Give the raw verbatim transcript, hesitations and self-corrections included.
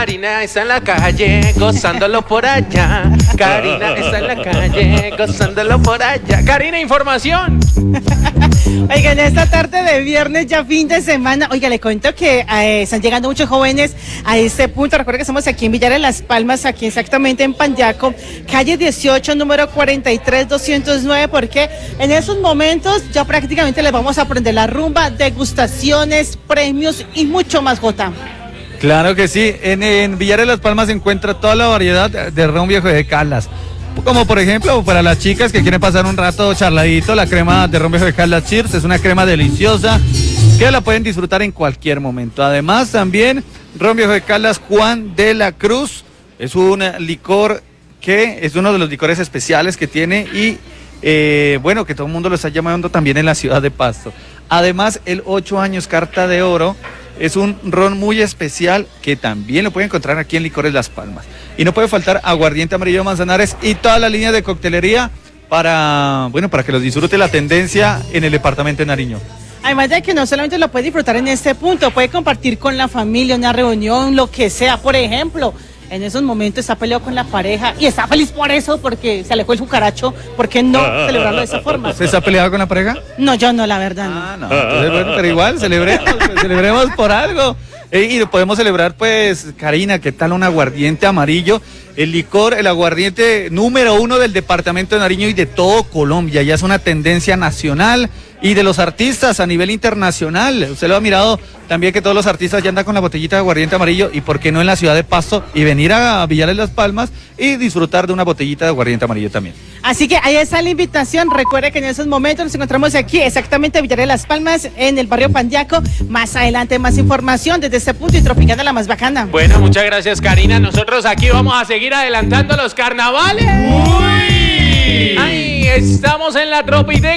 Karina está en la calle, gozándolo por allá. Karina está en la calle, gozándolo por allá. Karina, información. Oigan, esta tarde de viernes, ya fin de semana, oiga, le cuento que eh, están llegando muchos jóvenes a este punto. Recuerden que estamos aquí en Villar de las Palmas, aquí exactamente en Panyaco, calle dieciocho, número cuarenta y tres doscientos nueve, porque en esos momentos ya prácticamente les vamos a aprender la rumba, degustaciones, premios y mucho más, Jota. Claro que sí, en, en Villar de las Palmas se encuentra toda la variedad de ron viejo de Caldas. Como por ejemplo, para las chicas que quieren pasar un rato charladito, la crema de ron viejo de Caldas Cheers es una crema deliciosa que la pueden disfrutar en cualquier momento. Además, también ron viejo de Caldas Juan de la Cruz es un licor que es uno de los licores especiales que tiene y eh, bueno, que todo el mundo lo está llamando también en la ciudad de Pasto. Además, el ocho años Carta de Oro es un ron muy especial que también lo pueden encontrar aquí en Licores Las Palmas. Y no puede faltar aguardiente amarillo de Manzanares y toda la línea de coctelería para, bueno, para que los disfrute la tendencia en el departamento de Nariño. Además de que no solamente lo puede disfrutar en este punto, puede compartir con la familia, una reunión, lo que sea. Por ejemplo, en esos momentos está peleado con la pareja y está feliz por eso, porque se alejó el cucaracho. ¿Por qué no celebrarlo de esa forma? ¿Usted está peleado con la pareja? No, yo no, la verdad. No. Ah, no. Entonces, bueno, pero igual, celebremos, pues, celebremos por algo. Eh, y podemos celebrar, pues, Karina, ¿qué tal un aguardiente amarillo? El licor, el aguardiente número uno del departamento de Nariño y de todo Colombia. Ya es una tendencia nacional y de los artistas a nivel internacional. Usted lo ha mirado también, que todos los artistas ya andan con la botellita de aguardiente amarillo, y por qué no en la ciudad de Pasto y venir a Villar de las Palmas y disfrutar de una botellita de aguardiente amarillo también. Así que ahí está la invitación. Recuerde que en esos momentos nos encontramos aquí exactamente en Villar de las Palmas, en el barrio Panyaco. Más adelante más información desde este punto y Tropicana la más bacana. Bueno, muchas gracias, Karina. Nosotros aquí vamos a seguir adelantando los carnavales. ¡Uy! Ay, estamos en la Tropiteca.